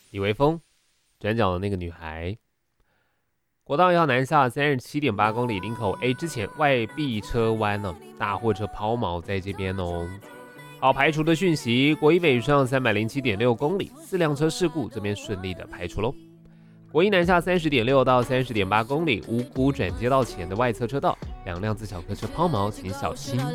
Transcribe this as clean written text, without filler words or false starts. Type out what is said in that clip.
李维峰转角的那个女孩。国道1号南下37.8公里，林口 A 之前外壁车弯呢、大货车抛锚在这边哦。好，排除的讯息，国一北上307.6公里，4辆车事故这边顺利的排除喽。国一南下30.6到30.8公里，五股转接道前的外侧车道，2辆自小客车抛锚，请小心。